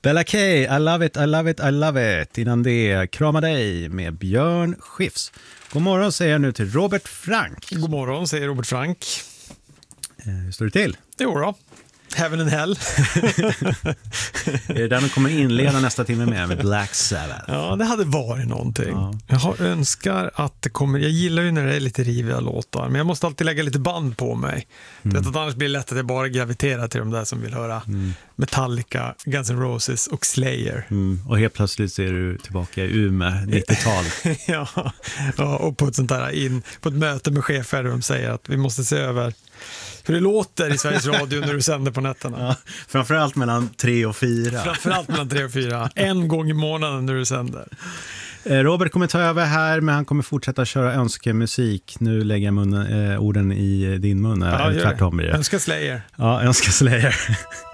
Bella K, I love it, I love it, I love it. Innan det, Krama dig med Björn Skifs. God morgon säger jag nu till Robert Frank. God morgon säger Robert Frank. Hur står det till? Jo då. Heaven and Hell. Är det där man kommer inleda nästa timme med Black Sabbath? Ja, det hade varit någonting. Ja. Jag önskar att det kommer. Jag gillar ju när det är lite riviga låtar, men jag måste alltid lägga lite band på mig. Det att annars blir det lätt att jag bara graviterar till de där som vill höra Metallica, Guns N' Roses och Slayer. Och helt plötsligt ser du tillbaka i Umeå 90-tal. Ja, och på ett sånt där på ett möte med chefer där de säger att vi måste se över hur det låter i Sveriges Radio när du sänder på nätterna. Ja, framförallt mellan 3 och 4. Framförallt mellan 3 och 4. En gång i månaden när du sänder. Robert kommer ta över här, men han kommer fortsätta köra önskemusik. Nu lägger jag orden i din mun. Ja, tvärtom blir det. Önska Slayer. Ja, önska Slayer.